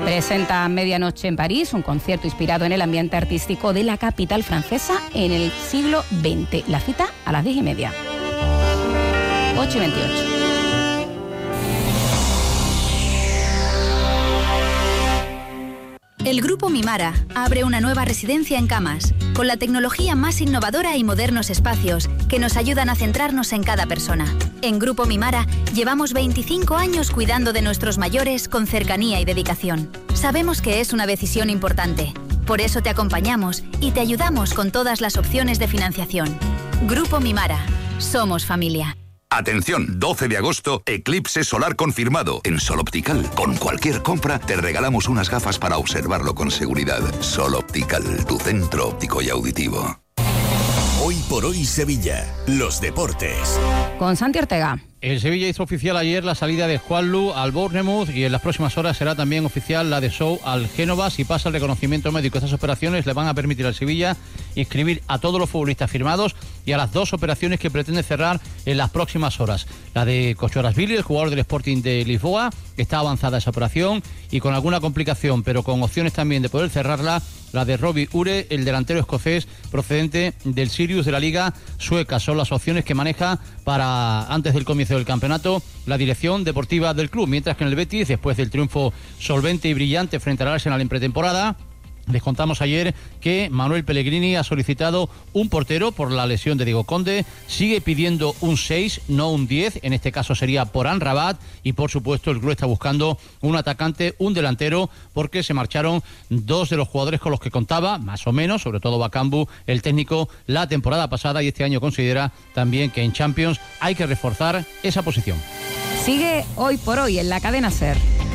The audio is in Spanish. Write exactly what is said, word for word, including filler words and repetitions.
Presenta Medianoche en París, un concierto inspirado en el ambiente artístico de la capital francesa en el siglo veinte. La cita a las diez y media. ocho y veintiocho. El Grupo Mimara abre una nueva residencia en Camas, con la tecnología más innovadora y modernos espacios que nos ayudan a centrarnos en cada persona. En Grupo Mimara llevamos veinticinco años cuidando de nuestros mayores con cercanía y dedicación. Sabemos que es una decisión importante, por eso te acompañamos y te ayudamos con todas las opciones de financiación. Grupo Mimara, somos familia. Atención, doce de agosto, eclipse solar confirmado en Sol Optical. Con cualquier compra te regalamos unas gafas para observarlo con seguridad. Sol Optical, tu centro óptico y auditivo. Hoy por hoy Sevilla, los deportes. Con Santi Ortega. El Sevilla hizo oficial ayer la salida de Juanlu al Bournemouth y en las próximas horas será también oficial la de Sou al Génova. Si pasa el reconocimiento médico, estas operaciones le van a permitir al Sevilla inscribir a todos los futbolistas firmados y a las dos operaciones que pretende cerrar en las próximas horas. La de Kochorashvili, el jugador del Sporting de Lisboa, está avanzada esa operación y con alguna complicación, pero con opciones también de poder cerrarla, la de Robbie Ure, el delantero escocés procedente del Sirius de la Liga Sueca. Son las opciones que maneja para antes del comienzo del campeonato la dirección deportiva del club, mientras que en el Betis, después del triunfo solvente y brillante frente al Arsenal en pretemporada, les contamos ayer que Manuel Pellegrini ha solicitado un portero por la lesión de Diego Conde, sigue pidiendo un seis, no un diez, en este caso sería Porán Rabat, y por supuesto el club está buscando un atacante, un delantero, porque se marcharon dos de los jugadores con los que contaba, más o menos, sobre todo Bakambu, el técnico, la temporada pasada, y este año considera también que en Champions hay que reforzar esa posición. Sigue Hoy por Hoy en la cadena SER.